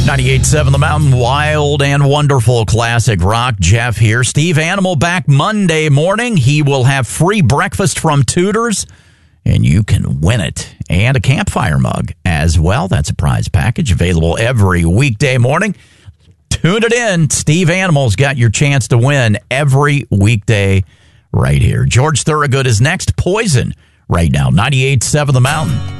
98.7 The Mountain, wild and wonderful classic rock. Jeff here. Steve Animal back Monday morning. He will have free breakfast from Tudor's, and you can win it. And a campfire mug as well. That's a prize package available every weekday morning. Tune it in. Steve Animal's got your chance to win every weekday right here. George Thorogood is next. Poison right now. 98.7 The Mountain.